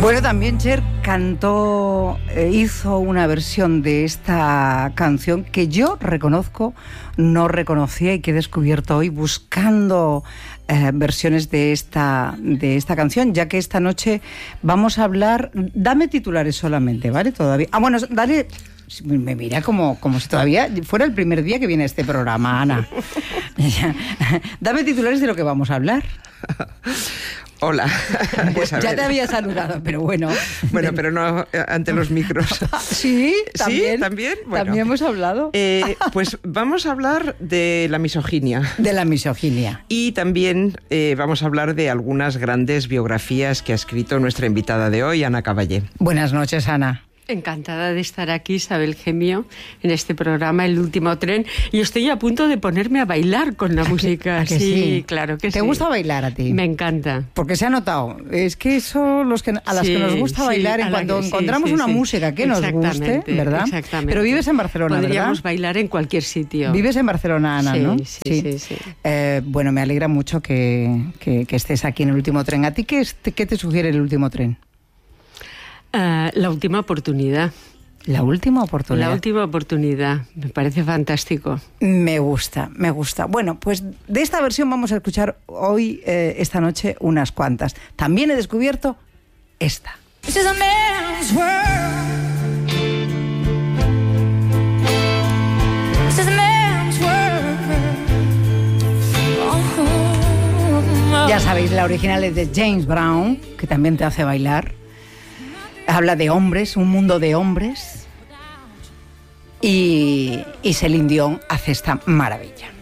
Bueno, también Cher cantó, hizo una versión de esta canción que yo reconozco, no reconocía y que he descubierto hoy buscando versiones de esta canción, ya que esta noche vamos a hablar. Dame titulares solamente, ¿vale? Todavía. Ah, bueno, dale. Me mira como si todavía fuera el primer día que viene este programa, Ana. Dame titulares de lo que vamos a hablar. Hola. Pues ya te había saludado, pero bueno. Bueno, pero no ante los micros. Sí, también. ¿Sí? ¿También? Bueno, también hemos hablado. Pues vamos a hablar de la misoginia. De la misoginia. Y también vamos a hablar de algunas grandes biografías que ha escrito nuestra invitada de hoy, Ana Caballé. Buenas noches, Ana. Encantada de estar aquí, Isabel Gemio, en este programa El Último Tren. Y estoy a punto de ponerme a bailar con la música. ¿A que sí? Claro que sí. ¿Te gusta bailar a ti? Me encanta. Porque se ha notado. Es que eso, las que nos gusta bailar, en cuanto encontramos una música que nos guste, ¿verdad? Exactamente. Pero vives en Barcelona, Podríamos ¿verdad? bailar en cualquier sitio. Vives en Barcelona, Ana, sí, ¿no? Sí. Bueno, me alegra mucho que estés aquí en El Último Tren. ¿A ti qué te sugiere El Último Tren? La última oportunidad. La última oportunidad. La última oportunidad. Me parece fantástico. Me gusta. Bueno, pues de esta versión vamos a escuchar hoy, esta noche, unas cuantas. También he descubierto esta. This is a man's world. This is a man's world. Oh. Ya sabéis, la original es de James Brown, que también te hace bailar. Habla de hombres, un mundo de hombres, y Celine Dion hace esta maravilla.